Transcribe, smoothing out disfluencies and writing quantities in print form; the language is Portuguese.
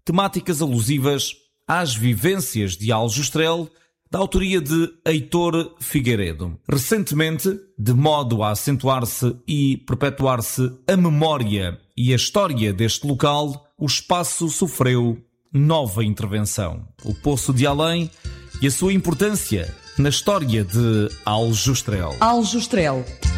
temáticas alusivas às vivências de Aljustrel, da autoria de Heitor Figueiredo. Recentemente, de modo a acentuar-se e perpetuar-se a memória e a história deste local, o espaço sofreu nova intervenção. O Poço de Além e a sua importância na história de Aljustrel. Aljustrel.